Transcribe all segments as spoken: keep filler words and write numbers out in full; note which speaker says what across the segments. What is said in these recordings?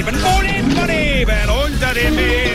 Speaker 1: leben, wo lebt man eben unter dem Meer?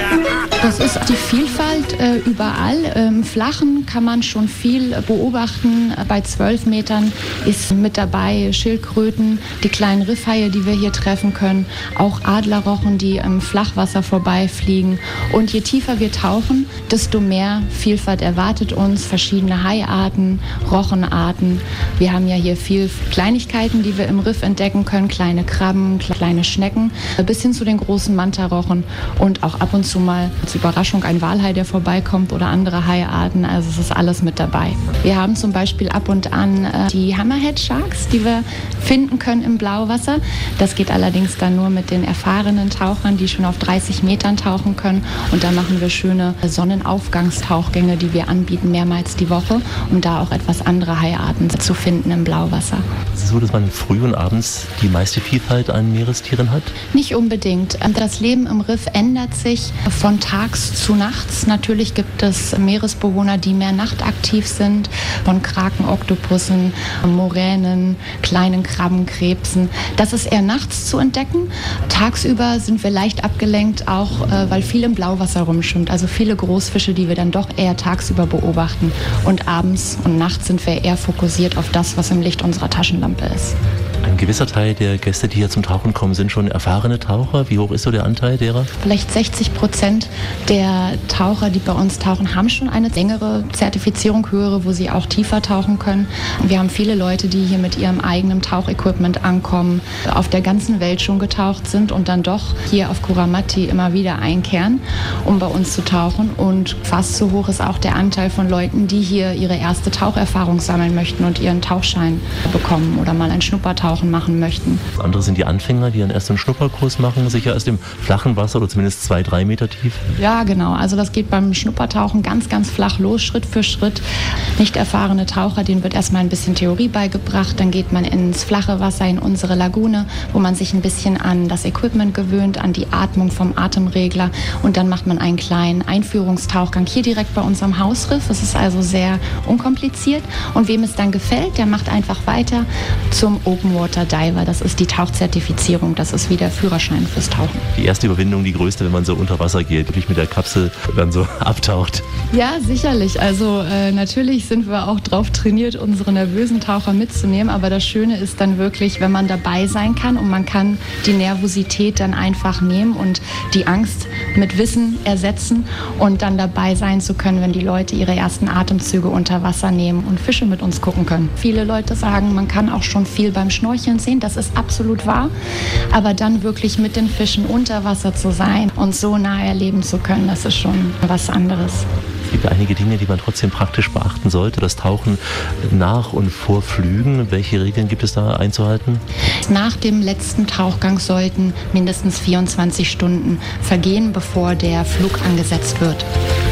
Speaker 2: Das ist die Vielfalt äh, überall. Im Flachen kann man schon viel beobachten. Bei zwölf Metern ist mit dabei Schildkröten, die kleinen Riffhaie, die wir hier treffen können, auch Adlerrochen, die im Flachwasser vorbeifliegen. Und je tiefer wir tauchen, desto mehr Vielfalt erwartet uns. Verschiedene Haiarten, Rochenarten. Wir haben ja hier viel Kleinigkeiten, die wir im Riff entdecken können. Kleine Krabben, kleine Schnecken, bis hin zu den großen Mantarochen und auch ab und zu mal als Überraschung ein Walhai, der vorbeikommt oder andere Haiarten. Also es ist alles mit dabei. Wir haben zum Beispiel ab und an äh, die Hammerhead Sharks, die wir finden können im Blauwasser. Das geht allerdings dann nur mit den erfahrenen Tauchern, die schon auf dreißig Metern tauchen können. Und da machen wir schöne Sonnenaufgangstauchgänge, die wir anbieten mehrmals die Woche, um da auch etwas andere Haiarten zu finden im Blauwasser.
Speaker 3: Ist es so, dass man früh und abends die meiste Vielfalt an Meerestieren hat?
Speaker 2: Nicht unbedingt. Das Leben im Riff ändert sich von tags zu nachts. Natürlich gibt es Meeresbewohner, die mehr nachtaktiv sind, von Kraken, Oktopussen, Moränen, kleinen Krabben, Krebsen. Das ist eher nachts zu entdecken. Tagsüber sind wir leicht abgelenkt, auch äh, weil viel im Blauwasser rumschwimmt. Also viele Großfische, die wir dann doch eher tagsüber beobachten. Und abends und nachts sind wir eher fokussiert auf das, was im Licht unserer Taschenlampe ist.
Speaker 3: Ein gewisser Teil der Gäste, die hier zum Tauchen kommen, sind schon erfahrene Taucher. Wie hoch ist so der Anteil derer?
Speaker 2: Vielleicht sechzig Prozent der Taucher, die bei uns tauchen, haben schon eine längere Zertifizierung, höhere, wo sie auch tiefer tauchen können. Wir haben viele Leute, die hier mit ihrem eigenen Tauchequipment ankommen, auf der ganzen Welt schon getaucht sind und dann doch hier auf Kuramati immer wieder einkehren, um bei uns zu tauchen. Und fast so hoch ist auch der Anteil von Leuten, die hier ihre erste Taucherfahrung sammeln möchten und ihren Tauchschein bekommen oder mal ein Schnuppertauchen machen möchten.
Speaker 3: Andere sind die Anfänger, die dann erst einen Schnupperkurs machen, sicher erst im flachen Wasser oder zumindest zwei, drei Meter tief.
Speaker 2: Ja, genau. Also das geht beim Schnuppertauchen ganz, ganz flach los, Schritt für Schritt. Nicht erfahrene Taucher, denen wird erstmal ein bisschen Theorie beigebracht. Dann geht man ins flache Wasser, in unsere Lagune, wo man sich ein bisschen an das Equipment gewöhnt, an die Atmung vom Atemregler. Und dann macht man einen kleinen Einführungstauchgang hier direkt bei uns am Hausriff. Es ist also sehr unkompliziert. Und wem es dann gefällt, der macht einfach weiter zum Open Water Diver. Das ist die Tauchzertifizierung. Das ist wie der Führerschein fürs Tauchen.
Speaker 3: Die erste Überwindung, die größte, wenn man so unter Wasser geht, wirklich mit der Kapsel dann so abtaucht.
Speaker 2: Ja, sicherlich. Also äh, natürlich sind wir auch drauf trainiert, unsere nervösen Taucher mitzunehmen. Aber das Schöne ist dann wirklich, wenn man dabei sein kann und man kann die Nervosität dann einfach nehmen und die Angst mit Wissen ersetzen und dann dabei sein zu können, wenn die Leute ihre ersten Atemzüge unter Wasser nehmen und Fische mit uns gucken können. Viele Leute sagen, man kann auch schon viel beim Schnorcheln sehen. Das ist absolut wahr. Aber dann wirklich mit den Fischen unter Wasser zu sein und so nah erleben zu können, das ist schon was anderes.
Speaker 3: Es gibt einige Dinge, die man trotzdem praktisch beachten sollte. Das Tauchen nach und vor Flügen. Welche Regeln gibt es da einzuhalten?
Speaker 2: Nach dem letzten Tauchgang sollten mindestens vierundzwanzig Stunden vergehen, bevor der Flug angesetzt wird.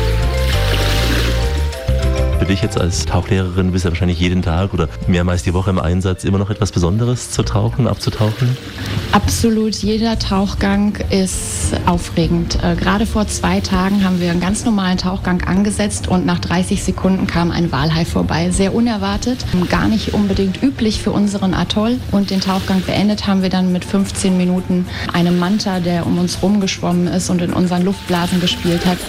Speaker 3: Für dich jetzt als Tauchlehrerin bist du ja wahrscheinlich jeden Tag oder mehrmals die Woche im Einsatz. Immer noch etwas Besonderes zu tauchen, abzutauchen?
Speaker 2: Absolut. Jeder Tauchgang ist aufregend. Äh, gerade vor zwei Tagen haben wir einen ganz normalen Tauchgang angesetzt und nach dreißig Sekunden kam ein Walhai vorbei. Sehr unerwartet, gar nicht unbedingt üblich für unseren Atoll. Und den Tauchgang beendet haben wir dann mit fünfzehn Minuten einem Manta, der um uns rumgeschwommen ist und in unseren Luftblasen gespielt hat.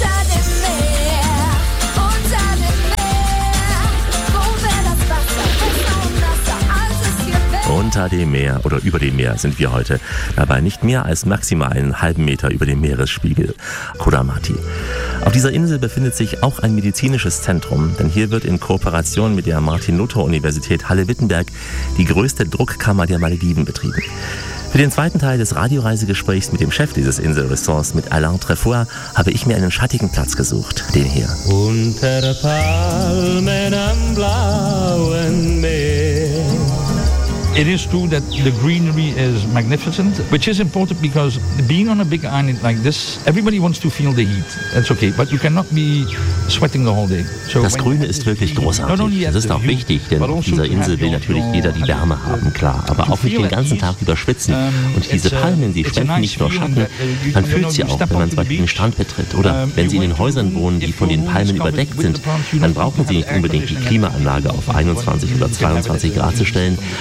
Speaker 3: Unter dem Meer oder über dem Meer sind wir heute. Dabei nicht mehr als maximal einen halben Meter über dem Meeresspiegel. Kuramati. Auf dieser Insel befindet sich auch ein medizinisches Zentrum, denn hier wird in Kooperation mit der Martin-Luther-Universität Halle-Wittenberg die größte Druckkammer der Malediven betrieben. Für den zweiten Teil des Radioreisegesprächs mit dem Chef dieses Inselressorts, mit Alain Trefoir, habe ich mir einen schattigen Platz gesucht, den hier.
Speaker 4: Unter Palmen am blauen Meer. It is true that the greenery is magnificent, which is important because being on a big island like this, everybody wants to feel the heat. That's okay, but you cannot be sweating the whole day. So
Speaker 3: das Grüne ist wirklich großartig. Das ist auch wichtig, denn auf dieser Insel will natürlich jeder die Wärme haben, klar. Aber auch nicht den ganzen Tag über schwitzen. Und diese Palmen, die spenden nicht nur Schatten, man fühlt sie auch, wenn man zum Beispiel den Strand betritt. Oder wenn sie in den Häusern wohnen, die von den Palmen überdeckt sind, dann brauchen sie nicht unbedingt die Klimaanlage auf einundzwanzig oder zweiundzwanzig Grad zu stellen. Dann haben sie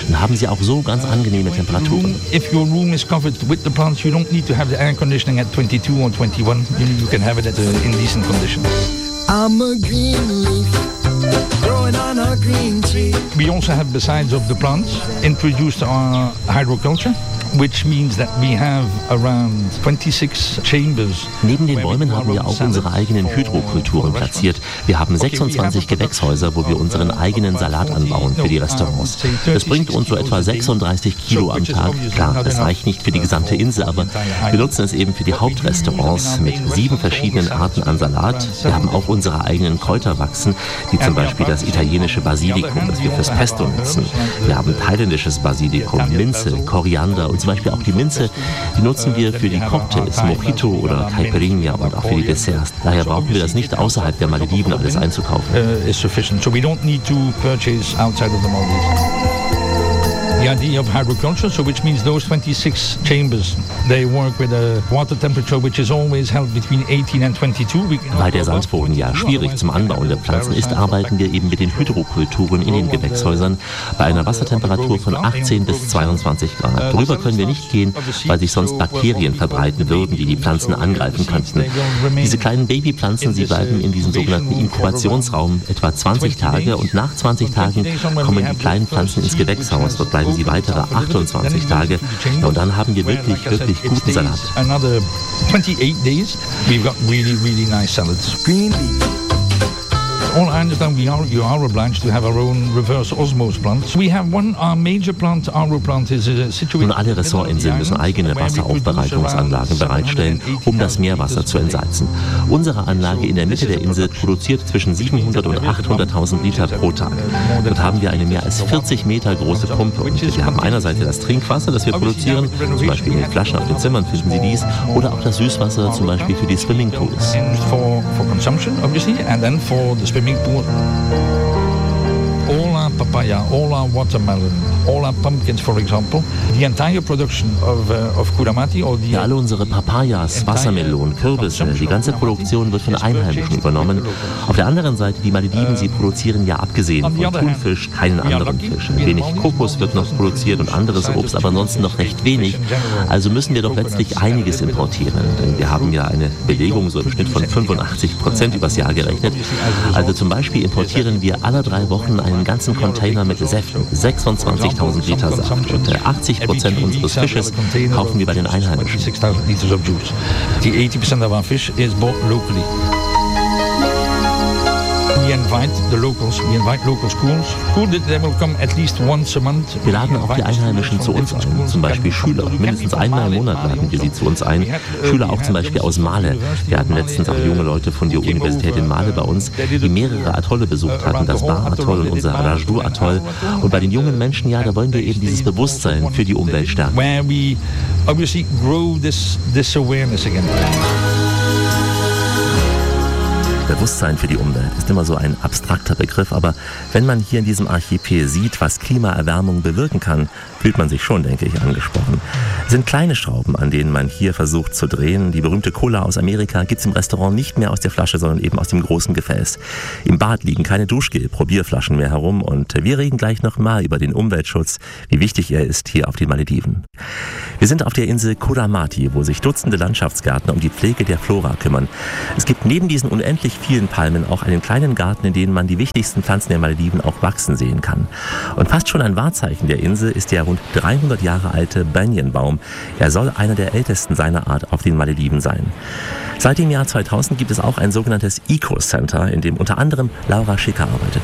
Speaker 3: ja auch so ganz angenehme Temperaturen.
Speaker 4: If your room is covered with the plants, you don't need to have the air conditioning at twenty-two or twenty-one. You, you can have it at a, in decent conditions.
Speaker 5: I'm a green leaf growing on a green tree.
Speaker 4: We also have, besides of the plants, introduced our hydroculture, which means that we have around twenty-six chambers.
Speaker 3: Neben den Bäumen haben wir auch unsere eigenen Hydrokulturen platziert. Wir haben sechsundzwanzig Gewächshäuser, wo wir unseren eigenen Salat anbauen für die Restaurants. Das bringt uns so etwa sechsunddreißig Kilo am Tag. Klar, das reicht nicht für die gesamte Insel, aber wir nutzen es eben für die Hauptrestaurants mit sieben verschiedenen Arten an Salat. Wir haben auch unsere eigenen Kräuter wachsen, wie zum Beispiel das italienische Basilikum, das wir fürs Pesto nutzen. Wir haben thailändisches Basilikum, Minze, Koriander und zum Beispiel auch die Minze, die nutzen wir für die Cocktails, Mojito oder Caipirinha und auch für die Desserts. Daher brauchen wir das nicht außerhalb der Malediven alles einzukaufen.
Speaker 4: Uh, is sufficient, so we don't need to purchase outside of the Maldives. The idea of hydroculture, so which means those twenty-six chambers, they work with a water temperature which is always held between eighteen and twenty-two.
Speaker 3: Weil der Sandboden ja schwierig zum Anbauen der Pflanzen ist, arbeiten wir eben mit den Hydrokulturen in den Gewächshäusern bei einer Wassertemperatur von achtzehn bis zweiundzwanzig Grad. Darüber können wir nicht gehen, weil sich sonst Bakterien verbreiten würden, die die Pflanzen angreifen könnten. Diese kleinen Babypflanzen, sie bleiben in diesem sogenannten Inkubationsraum etwa zwanzig Tage und nach zwanzig Tagen kommen die kleinen Pflanzen ins Gewächshaus. Dort bleiben sie weitere achtundzwanzig Tage. Ja, und dann haben wir wirklich, wirklich guten Salat.
Speaker 4: Another twenty-eight days, we've got really, really nice salads.
Speaker 5: Green leaf.
Speaker 4: All I understand, we are, you are obliged to have our own reverse osmosis plants. We have one, our major plant, our plant is uh, situated.
Speaker 3: Nun, alle Ressortinseln müssen eigene Wasseraufbereitungsanlagen bereitstellen, um das Meerwasser zu entsalzen. Unsere Anlage in der Mitte der Insel produziert zwischen siebenhundert und achthunderttausend Liter pro Tag. Dort haben wir eine mehr als vierzig Meter große Pumpe und wir haben einerseits das Trinkwasser, das wir produzieren, zum Beispiel in den Flaschen auf den Zimmern finden Sie dies, oder auch das Süßwasser, zum Beispiel für die Swimmingpools.
Speaker 4: For, for consumption, obviously, and then for the swimming pool. All our papaya, all our watermelon, all our pumpkins, for example, the entire production of, uh, of Kuramati or the...
Speaker 3: Ja, alle unsere Papayas, Wassermelonen, Kürbisse, die ganze Produktion wird von Einheimischen übernommen. Auf der anderen Seite, die Malediven, sie produzieren ja abgesehen von Thunfisch keinen anderen Fisch. Ein wenig Kokos wird noch produziert und anderes Obst, aber ansonsten noch recht wenig. Also müssen wir doch letztlich einiges importieren, denn wir haben ja eine Belegung so im Schnitt von fünfundachtzig Prozent übers Jahr gerechnet. Also zum Beispiel importieren wir alle drei Wochen einen ganzen Container mit Säften, sechsundzwanzigtausend Liter Saft. Und achtzig Prozent unseres Fisches kaufen wir bei den Einheimischen.
Speaker 4: The eighty percent of our fish is bought locally. We invite the locals, we invite local schools. School, they will come at least once a month.
Speaker 3: Wir laden auch die Einheimischen zu uns ein, zum Beispiel Schüler. Mindestens einmal im Monat laden wir sie zu uns ein. Schüler auch zum Beispiel aus Male. Wir hatten letztens auch junge Leute von der Universität in Male bei uns, die mehrere Atolle besucht hatten, das Bar-Atoll und unser Rajdu-Atoll. Und bei den jungen Menschen, ja, da wollen wir eben dieses Bewusstsein für die Umwelt stärken.
Speaker 4: Where we obviously grow this, this awareness again.
Speaker 3: Bewusstsein für die Umwelt ist immer so ein abstrakter Begriff, aber wenn man hier in diesem Archipel sieht, was Klimaerwärmung bewirken kann, fühlt man sich schon, denke ich, angesprochen. Es sind kleine Schrauben, an denen man hier versucht zu drehen. Die berühmte Cola aus Amerika gibt es im Restaurant nicht mehr aus der Flasche, sondern eben aus dem großen Gefäß. Im Bad liegen keine Duschgel-Probierflaschen mehr herum und wir reden gleich noch mal über den Umweltschutz, wie wichtig er ist hier auf den Malediven. Wir sind auf der Insel Kuramati, wo sich Dutzende Landschaftsgärtner um die Pflege der Flora kümmern. Es gibt neben diesen unendlich vielen Palmen auch einen kleinen Garten, in dem man die wichtigsten Pflanzen der Malediven auch wachsen sehen kann. Und fast schon ein Wahrzeichen der Insel ist der rund dreihundert Jahre alte Banyanbaum. Er soll einer der ältesten seiner Art auf den Malediven sein. Seit dem Jahr zweitausend gibt es auch ein sogenanntes Eco-Center, in dem unter anderem Laura Schicker arbeitet.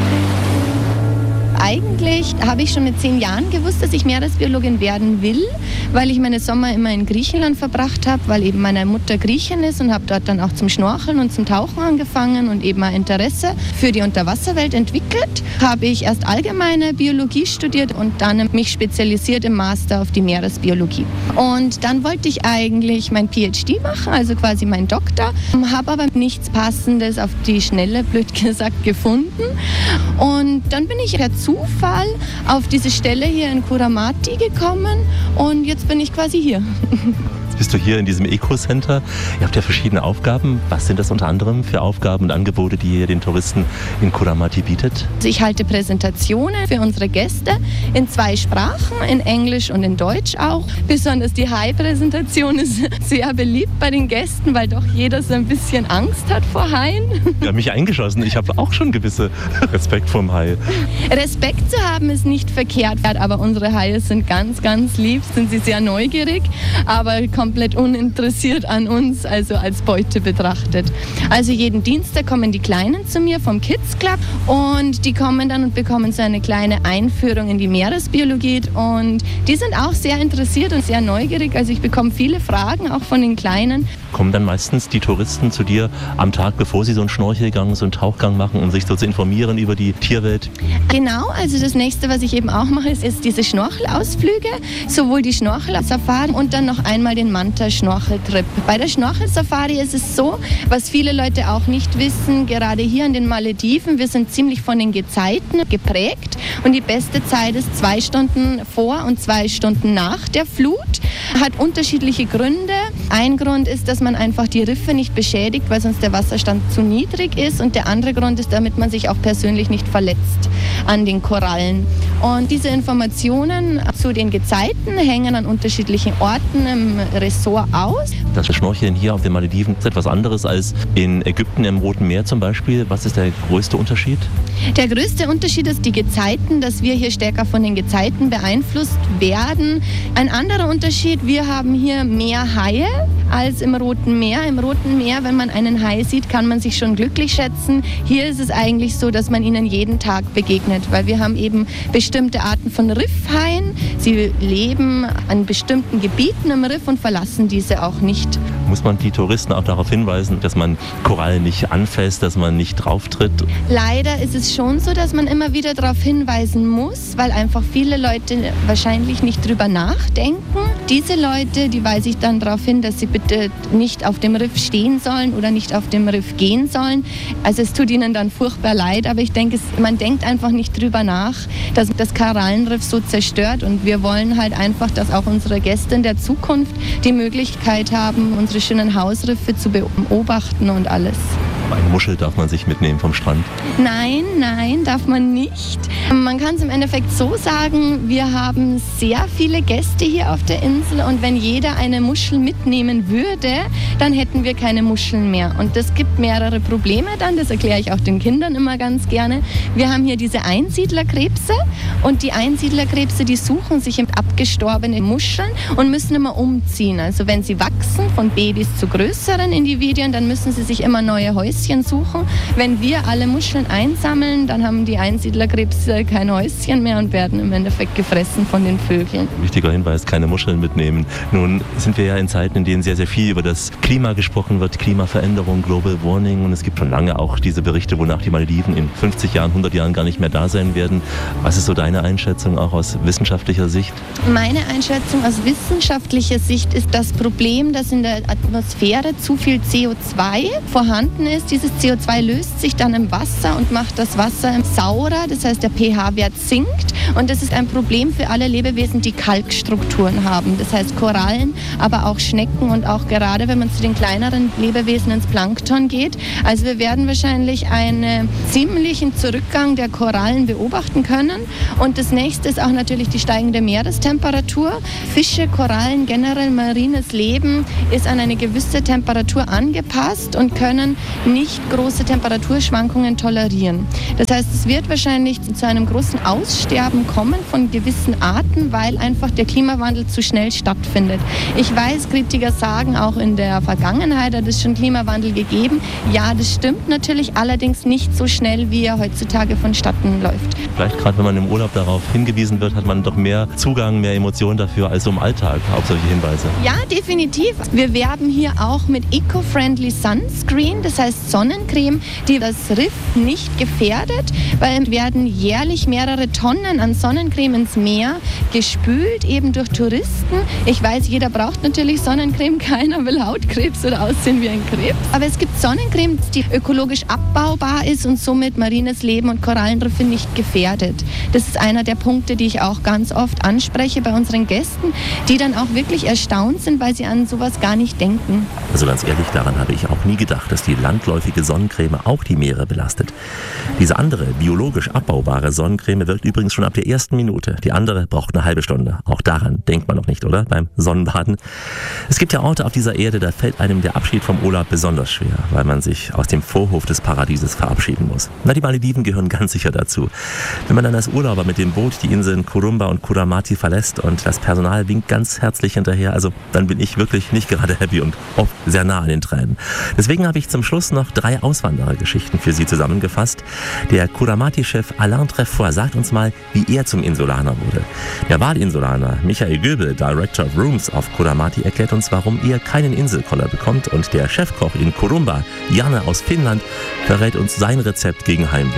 Speaker 2: Eigentlich habe ich schon mit zehn Jahren gewusst, dass ich Meeresbiologin werden will, weil ich meine Sommer immer in Griechenland verbracht habe, weil eben meine Mutter Griechin ist und habe dort dann auch zum Schnorcheln und zum Tauchen angefangen und eben ein Interesse für die Unterwasserwelt entwickelt. Habe ich erst allgemeine Biologie studiert und dann mich spezialisiert im Master auf die Meeresbiologie. Und dann wollte ich eigentlich mein P H D machen, also quasi mein Doktor, habe aber nichts Passendes auf die Schnelle, blöd gesagt, gefunden. Und dann bin ich per Zufall auf diese Stelle hier in Kuramati gekommen und jetzt bin ich quasi hier.
Speaker 3: Jetzt bist du hier in diesem Eco-Center. Ihr habt ja verschiedene Aufgaben. Was sind das unter anderem für Aufgaben und Angebote, die ihr den Touristen in Kodamati bietet?
Speaker 2: Also ich halte Präsentationen für unsere Gäste in zwei Sprachen, in Englisch und in Deutsch auch. Besonders die Hai-Präsentation ist sehr beliebt bei den Gästen, weil doch jeder so ein bisschen Angst hat vor Haien.
Speaker 3: Ich habe mich eingeschossen. Ich habe auch schon gewisse Respekt vor dem Hai.
Speaker 2: Respekt zu haben ist nicht verkehrt, aber unsere Haie sind ganz, ganz lieb, sind sie sehr neugierig, aber komplett uninteressiert an uns, also als Beute betrachtet. Also jeden Dienstag kommen die Kleinen zu mir vom Kids Club und die kommen dann und bekommen so eine kleine Einführung in die Meeresbiologie und die sind auch sehr interessiert und sehr neugierig. Also ich bekomme viele Fragen auch von den Kleinen.
Speaker 3: Kommen dann meistens die Touristen zu dir am Tag, bevor sie so einen Schnorchelgang, so einen Tauchgang machen, um sich so zu informieren über die Tierwelt?
Speaker 2: Genau, also das nächste, was ich eben auch mache, ist, ist diese Schnorchelausflüge, sowohl die Schnorchelsafari und dann noch einmal den Manta-Schnorcheltrip. Bei der Schnorchelsafari ist es so, was viele Leute auch nicht wissen, gerade hier an den Malediven, wir sind ziemlich von den Gezeiten geprägt und die beste Zeit ist zwei Stunden vor und zwei Stunden nach der Flut. Hat unterschiedliche Gründe. Ein Grund ist, dass man einfach die Riffe nicht beschädigt, weil sonst der Wasserstand zu niedrig ist. Und der andere Grund ist, damit man sich auch persönlich nicht verletzt an den Korallen. Und diese Informationen zu den Gezeiten hängen an unterschiedlichen Orten im Ressort aus.
Speaker 3: Das Schnorcheln hier auf den Malediven ist etwas anderes als in Ägypten im Roten Meer zum Beispiel. Was ist der größte Unterschied?
Speaker 2: Der größte Unterschied ist die Gezeiten, dass wir hier stärker von den Gezeiten beeinflusst werden. Ein anderer Unterschied, wir haben hier mehr Haie als im Roten Meer. Im Roten Meer, wenn man einen Hai sieht, kann man sich schon glücklich schätzen. Hier ist es eigentlich so, dass man ihnen jeden Tag begegnet, weil wir haben eben bestimmte Arten von Riffhaien. Sie leben an bestimmten Gebieten im Riff und verlassen diese auch nicht.
Speaker 3: Muss man die Touristen auch darauf hinweisen, dass man Korallen nicht anfasst, dass man nicht drauftritt?
Speaker 2: Leider ist es schon so, dass man immer wieder darauf hinweisen muss, weil einfach viele Leute wahrscheinlich nicht drüber nachdenken. Diese Leute, die weise ich dann darauf hin, dass sie bitte nicht auf dem Riff stehen sollen oder nicht auf dem Riff gehen sollen. Also es tut ihnen dann furchtbar leid, aber ich denke, es, man denkt einfach nicht drüber nach, dass das Korallenriff so zerstört und wir wollen halt einfach, dass auch unsere Gäste in der Zukunft die Möglichkeit haben, unsere schönen Hausriffe zu beobachten und alles.
Speaker 3: Eine Muschel darf man sich mitnehmen vom Strand?
Speaker 2: Nein, nein, darf man nicht. Man kann es im Endeffekt so sagen, wir haben sehr viele Gäste hier auf der Insel und wenn jeder eine Muschel mitnehmen würde, dann hätten wir keine Muscheln mehr. Und das gibt mehrere Probleme dann, das erkläre ich auch den Kindern immer ganz gerne. Wir haben hier diese Einsiedlerkrebse und die Einsiedlerkrebse, die suchen sich abgestorbene Muscheln und müssen immer umziehen. Also wenn sie wachsen, von Babys zu größeren Individuen, dann müssen sie sich immer neue Häuschen suchen. Wenn wir alle Muscheln einsammeln, dann haben die Einsiedlerkrebse kein Häuschen mehr und werden im Endeffekt gefressen von den Vögeln.
Speaker 3: Wichtiger Hinweis, keine Muscheln mitnehmen. Nun sind wir ja in Zeiten, in denen sehr, sehr viel über das Klima gesprochen wird, Klimaveränderung, Global Warming und es gibt schon lange auch diese Berichte, wonach die Malediven in fünfzig Jahren, hundert Jahren gar nicht mehr da sein werden. Was ist so deine Einschätzung auch aus wissenschaftlicher Sicht?
Speaker 2: Meine Einschätzung aus wissenschaftlicher Sicht ist das Problem, dass in der Atmosphäre zu viel C O zwei vorhanden ist. Dieses C O zwei löst sich dann im Wasser und macht das Wasser saurer, das heißt der pH-Wert sinkt und das ist ein Problem für alle Lebewesen, die Kalkstrukturen haben. Das heißt Korallen, aber auch Schnecken und auch gerade, wenn man zu den kleineren Lebewesen ins Plankton geht. Also wir werden wahrscheinlich einen ziemlichen Zurückgang der Korallen beobachten können und das nächste ist auch natürlich die steigende Meerestemperatur. Fische, Korallen, generell marines Leben ist an eine gewisse Temperatur angepasst und können nicht große Temperaturschwankungen tolerieren. Das heißt, es wird wahrscheinlich zu einem großen Aussterben kommen von gewissen Arten, weil einfach der Klimawandel zu schnell stattfindet. Ich weiß, Kritiker sagen, auch in der Vergangenheit hat es schon Klimawandel gegeben. Ja, das stimmt natürlich, allerdings nicht so schnell, wie er heutzutage vonstatten läuft.
Speaker 3: Vielleicht gerade, wenn man im Urlaub darauf hingewiesen wird, hat man doch mehr Zugang, mehr Emotionen dafür als im Alltag, auf solche Hinweise.
Speaker 2: Ja, definitiv. Wir werben hier auch mit Eco-Friendly Sunscreen. Das heißt, ist Sonnencreme, die das Riff nicht gefährdet, weil werden jährlich mehrere Tonnen an Sonnencreme ins Meer gespült, eben durch Touristen. Ich weiß, jeder braucht natürlich Sonnencreme, keiner will Hautkrebs oder aussehen wie ein Krebs. Aber es gibt Sonnencreme, die ökologisch abbaubar ist und somit marines Leben und Korallenriffe nicht gefährdet. Das ist einer der Punkte, die ich auch ganz oft anspreche bei unseren Gästen, die dann auch wirklich erstaunt sind, weil sie an sowas gar nicht denken.
Speaker 3: Also ganz ehrlich, daran habe ich auch nie gedacht, dass die landläufige Sonnencreme auch die Meere belastet. Diese andere, biologisch abbaubare Sonnencreme wirkt übrigens schon ab der ersten Minute. Die andere braucht eine halbe Stunde. Auch daran denkt man noch nicht, oder? Beim Sonnenbaden. Es gibt ja Orte auf dieser Erde, da fällt einem der Abschied vom Urlaub besonders schwer, weil man sich aus dem Vorhof des Paradieses verabschieden muss. Na, die Malediven gehören ganz sicher dazu. Wenn man dann als Urlauber mit dem Boot die Inseln Kurumba und Koh Ramati verlässt und das Personal winkt ganz herzlich hinterher, also dann bin ich wirklich nicht gerade happy und oft sehr nah an den Tränen. Deswegen habe ich zum Schluss noch drei Auswanderergeschichten für Sie zusammengefasst. Der Koh Ramati-Chef Alain Trefoy sagt uns mal, wie er zum Insulaner wurde. Der Wahlinsulaner Michael Göbel, Director of Rooms auf Koh Ramati, erklärt uns, warum er keinen Inselkoller bekommt, und der Chefkoch in Kurumba, Janne aus Finnland, verrät uns sein Rezept gegen Heimweh.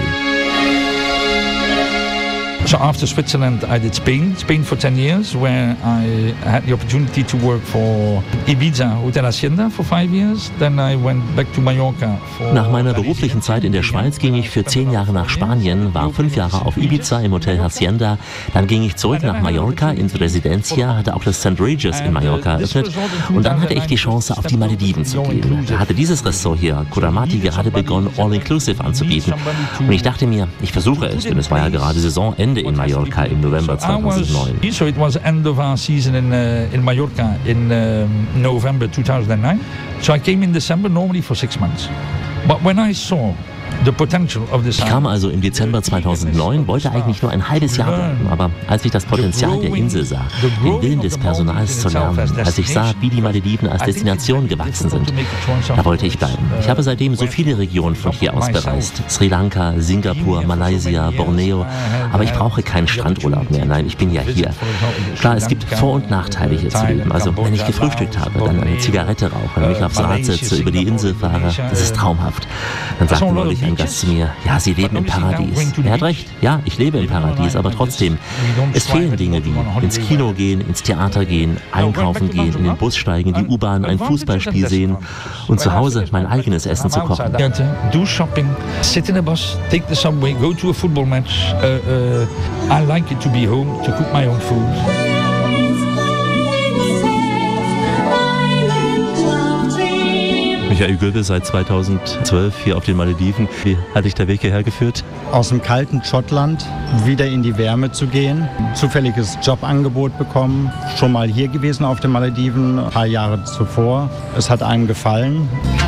Speaker 4: So after Switzerland, I did Spain, Spain for ten years, where I had the opportunity to work for Ibiza Hotel Hacienda for five years. Then I went back to Mallorca. For
Speaker 3: nach meiner beruflichen Zeit in der Schweiz ging ich für zehn Jahre nach Spanien, war fünf Jahre auf Ibiza im Hotel Hacienda. Dann ging ich zurück nach Mallorca ins Residencia, hatte auch das Sankt Regis in Mallorca eröffnet. Und dann hatte ich die Chance, auf die Malediven zu gehen. Da hatte dieses Ressort hier, Koh Ramati, gerade begonnen, All-Inclusive anzubieten. Und ich dachte mir, ich versuche es, denn es war ja gerade Saisonende in Mallorca im November zweitausendneun.
Speaker 4: So it was end of our season in uh, in Mallorca in um, November two thousand nine. So I came in December normally for six months. But when I saw
Speaker 3: Ich kam also im Dezember zweitausendneun, wollte eigentlich nur ein halbes Jahr bleiben, aber als ich das Potenzial der Insel sah, den Willen des Personals zu lernen, als ich sah, wie die Malediven als Destination gewachsen sind, da wollte ich bleiben. Ich habe seitdem so viele Regionen von hier aus bereist. Sri Lanka, Singapur, Malaysia, Borneo, aber ich brauche keinen Strandurlaub mehr. Nein, ich bin ja hier. Klar, es gibt Vor- und Nachteile hier zu leben. Also wenn ich gefrühstückt habe, dann eine Zigarette rauche, mich aufs Rad setze, über die Insel fahre, das ist traumhaft. Dann sagte neulich ein Gast zu mir, ja, Sie leben im Paradies. Er hat recht, ja, ich lebe im Paradies, aber trotzdem, es fehlen Dinge wie ins Kino gehen, ins Theater gehen, einkaufen gehen, in den Bus steigen, die U-Bahn, ein Fußballspiel sehen und zu Hause mein eigenes Essen zu kochen.
Speaker 4: Do shopping, sit in a bus, take the subway, go to a football match. Uh, uh, I like it to be home, to cook my own food.
Speaker 3: Michael Göbel, seit zweitausendzwölf hier auf den Malediven. Wie hat dich der Weg hierher geführt?
Speaker 6: Aus dem kalten Schottland wieder in die Wärme zu gehen. Zufälliges Jobangebot bekommen. Schon mal hier gewesen auf den Malediven, ein paar Jahre zuvor. Es hat einem gefallen.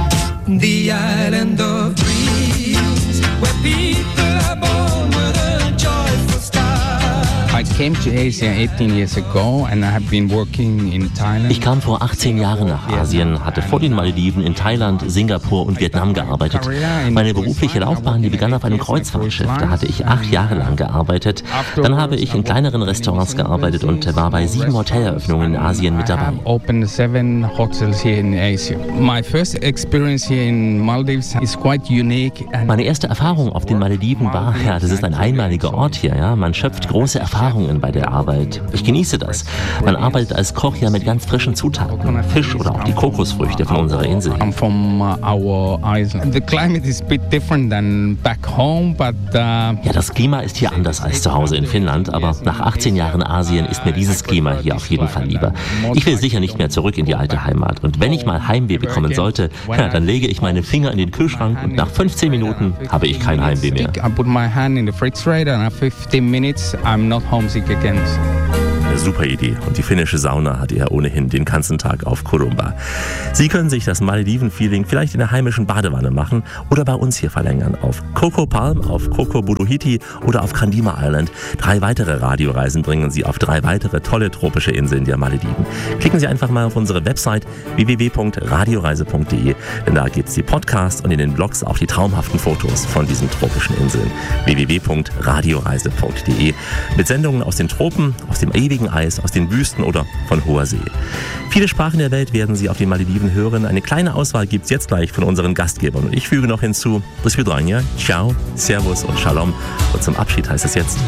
Speaker 5: The island of dreams, where people are born with a joyful start.
Speaker 7: I came to Asia eighteen years ago and I have been working in Thailand.
Speaker 3: Ich kam vor achtzehn Jahren nach Asien, hatte vor den Malediven in Thailand, Singapur und Vietnam gearbeitet. Meine berufliche Laufbahn, die begann auf einem Kreuzfahrtschiff. Da hatte ich acht Jahre lang gearbeitet. Dann habe ich in kleineren Restaurants gearbeitet und war bei sieben Hoteleröffnungen in Asien mit dabei.
Speaker 7: Opened seven hotels here in Asia. My first experience here in Maldives is quite unique.
Speaker 3: Meine erste Erfahrung auf den Malediven war, ja, das ist ein einmaliger Ort hier, ja. Man schöpft große Erfahrungen bei der Arbeit. Ich genieße das. Man arbeitet als Koch ja mit ganz frischen Zutaten. Fisch oder auch die Kokosfrüchte von unserer Insel.
Speaker 7: I'm from our island. The climate is a bit different than back home, but uh,
Speaker 3: ja, das Klima ist hier anders als zu Hause in Finnland, aber nach achtzehn Jahren Asien ist mir dieses Klima hier auf jeden Fall lieber. Ich will sicher nicht mehr zurück in die alte Heimat. Und wenn ich mal Heimweh bekommen sollte, ja, dann lege ich meine Finger in den Kühlschrank und nach fünfzehn Minuten habe ich kein Heimweh mehr.
Speaker 7: I put my hand in the refrigerator and after fifteen minutes I'm not homesick again.
Speaker 3: Eine super Idee. Und die finnische Sauna hat er ohnehin den ganzen Tag auf Kurumba. Sie können sich das Malediven-Feeling vielleicht in der heimischen Badewanne machen oder bei uns hier verlängern auf Coco Palm, auf Coco Buruhiti oder auf Kandima Island. Drei weitere Radioreisen bringen Sie auf drei weitere tolle tropische Inseln der Malediven. Klicken Sie einfach mal auf unsere Website w w w punkt radioreise punkt de, denn da gibt es die Podcasts und in den Blogs auch die traumhaften Fotos von diesen tropischen Inseln. w w w punkt radioreise punkt de mit Sendungen aus den Tropen, aus dem ewigen Trockeneis aus den Wüsten oder von hoher See. Viele Sprachen der Welt werden Sie auf den Malediven hören. Eine kleine Auswahl gibt es jetzt gleich von unseren Gastgebern. Und ich füge noch hinzu, do svidania, ciao, servus und shalom. Und zum Abschied heißt es jetzt...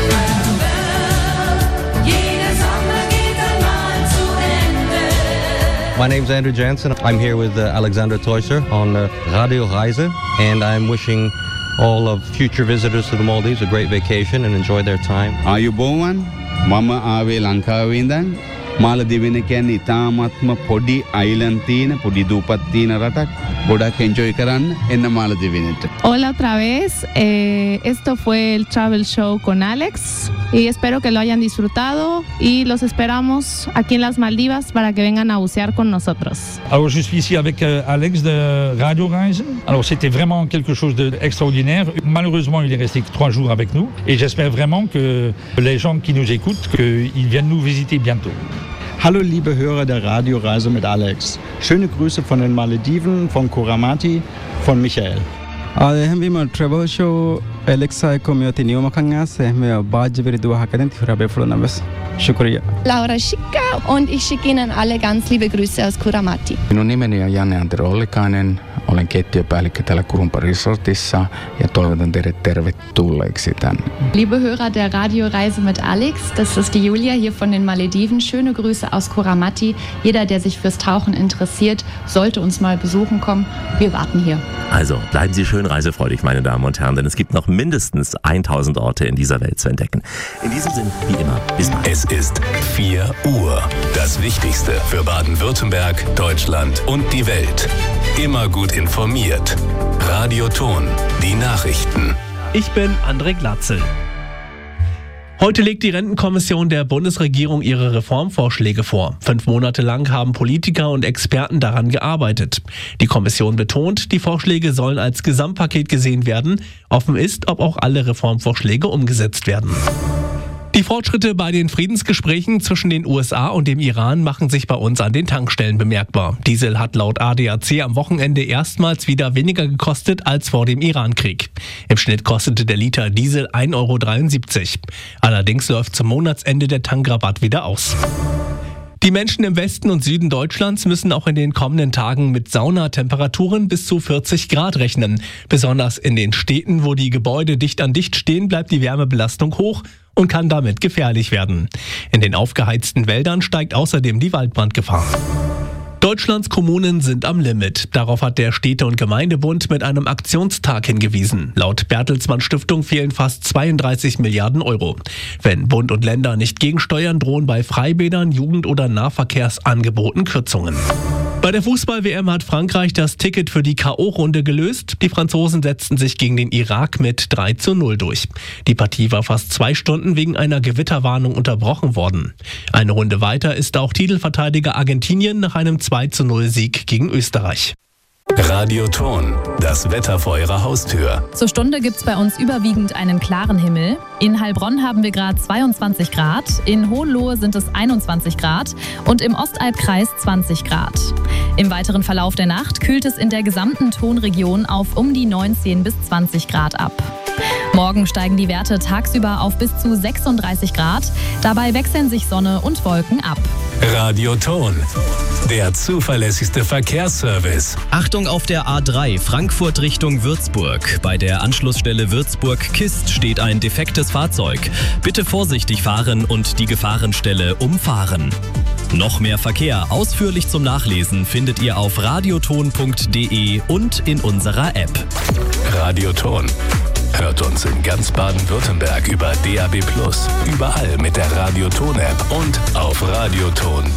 Speaker 8: My name's Andrew Jansen. I'm here with uh, Alexander Teusser on uh, Radio Reise, and I'm wishing all of future visitors to the Maldives a great vacation and enjoy their time.
Speaker 9: ආයුබෝවන් මම ආවේ ලංකාවේ ඉඳන් මාලදිවෙන කියන්නේ ඉතාමත්ම පොඩි අයිලන්ඩ් තියෙන පොඩි දූපත් තියෙන රටක් ගොඩක් එන්ජොයි කරන්න එන්න මාලදිවෙනට.
Speaker 10: Hola otra vez, eh, esto fue el Travel Show con Alex y espero que lo hayan disfrutado y los esperamos aquí en las Maldivas para que vengan a bucear con nosotros.
Speaker 4: Alors je suis ici avec euh, Alex de Radio Reise. Alors c'était vraiment quelque chose d'extraordinaire. Malheureusement il est resté que trois jours avec nous et j'espère vraiment que les gens qui nous écoutent, qu'ils viennent nous visiter bientôt.
Speaker 6: Hallo liebe Hörer der Radioreise mit Alex. Schöne Grüße von den Malediven, von Kuramati, von Michael.
Speaker 7: Haben wir mal Travel Show Alexa kommen ja Neo Makangas, wir Badge wir du hacken die Rabe Flonabes. Shukriya.
Speaker 2: Laura Schicka und ich schicke Ihnen alle ganz liebe Grüße aus Kuramati.
Speaker 7: Minun nimeni on Janne Antero Ollikainen. Olen keittiöpäällikkö täällä Kurumpa Resortissa ja toivotan teidät tervetulleeksi tänne.
Speaker 2: Liebe Hörer der Radioreise mit Alex, das ist die Julia hier von den Malediven. Schöne Grüße aus Kuramati. Jeder, der sich fürs Tauchen interessiert, sollte uns mal besuchen kommen. Wir warten hier.
Speaker 3: Also bleiben Sie schön reisefreudig, meine Damen und Herren, denn es gibt noch mindestens tausend Orte in dieser Welt zu entdecken. In diesem Sinn, wie immer, bis bald.
Speaker 11: Es ist vier Uhr. Das Wichtigste für Baden-Württemberg, Deutschland und die Welt. Immer gut informiert. Radio Ton, die Nachrichten.
Speaker 12: Ich bin André Glatzel. Heute legt die Rentenkommission der Bundesregierung ihre Reformvorschläge vor. Fünf Monate lang haben Politiker und Experten daran gearbeitet. Die Kommission betont, die Vorschläge sollen als Gesamtpaket gesehen werden. Offen ist, ob auch alle Reformvorschläge umgesetzt werden. Die Fortschritte bei den Friedensgesprächen zwischen den U S A und dem Iran machen sich bei uns an den Tankstellen bemerkbar. Diesel hat laut A D A C am Wochenende erstmals wieder weniger gekostet als vor dem Irankrieg. Im Schnitt kostete der Liter Diesel ein Euro dreiundsiebzig. Allerdings läuft zum Monatsende der Tankrabatt wieder aus. Die Menschen im Westen und Süden Deutschlands müssen auch in den kommenden Tagen mit Saunatemperaturen bis zu vierzig Grad rechnen. Besonders in den Städten, wo die Gebäude dicht an dicht stehen, bleibt die Wärmebelastung hoch und kann damit gefährlich werden. In den aufgeheizten Wäldern steigt außerdem die Waldbrandgefahr. Deutschlands Kommunen sind am Limit. Darauf hat der Städte- und Gemeindebund mit einem Aktionstag hingewiesen. Laut Bertelsmann Stiftung fehlen fast zweiunddreißig Milliarden Euro. Wenn Bund und Länder nicht gegensteuern, drohen bei Freibädern, Jugend- oder Nahverkehrsangeboten Kürzungen. Bei der Fußball-W M hat Frankreich das Ticket für die K O-Runde gelöst. Die Franzosen setzten sich gegen den Irak mit drei zu null durch. Die Partie war fast zwei Stunden wegen einer Gewitterwarnung unterbrochen worden. Eine Runde weiter ist auch Titelverteidiger Argentinien nach einem zwei zu null Sieg gegen Österreich.
Speaker 11: Radio Ton, das Wetter vor Ihrer Haustür.
Speaker 13: Zur Stunde gibt's bei uns überwiegend einen klaren Himmel. In Heilbronn haben wir gerade zweiundzwanzig Grad, in Hohenlohe sind es einundzwanzig Grad und im Ostalbkreis zwanzig Grad. Im weiteren Verlauf der Nacht kühlt es in der gesamten Tonregion auf um die neunzehn bis zwanzig Grad ab. Morgen steigen die Werte tagsüber auf bis zu sechsunddreißig Grad. Dabei wechseln sich Sonne und Wolken ab.
Speaker 11: Radio Ton, der zuverlässigste Verkehrsservice.
Speaker 14: Achtung auf der A drei, Frankfurt Richtung Würzburg. Bei der Anschlussstelle Würzburg-Kist steht ein defektes Fahrzeug. Bitte vorsichtig fahren und die Gefahrenstelle umfahren. Noch mehr Verkehr ausführlich zum Nachlesen findet ihr auf radioton punkt de und in unserer App.
Speaker 11: Radio Ton. Hört uns in ganz Baden-Württemberg über D A B plus, überall mit der Radio Ton App und auf radioton